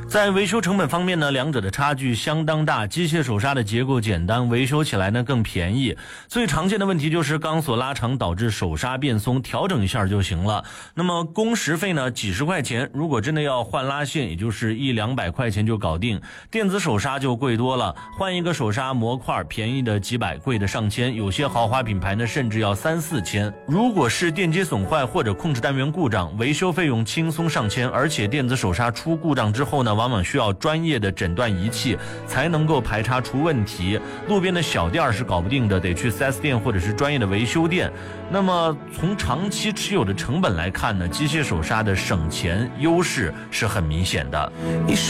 在维修成本方面呢，两者的差距相当大。机械手刹的结构简单，维修起来呢更便宜。最常见的问题就是钢索拉长导致手刹变松，调整一下就行了。那么工时费呢几十块钱，如果真的要换拉线，也就是100-200块钱就搞定。电子手刹就贵多了，换一个手刹模块便宜的几百，贵的上千，有些豪华品牌呢甚至要3-4千。如果是电机损坏或者控制单元故障，维修费用轻松上千，而且电子手刹出故障之后呢，往往需要专业的诊断仪器才能够排查出问题，路边的小店是搞不定的，得去 4S 店或者是专业的维修店。那么从长期持有的成本来看呢，机械手刹的省钱优势是很明显的。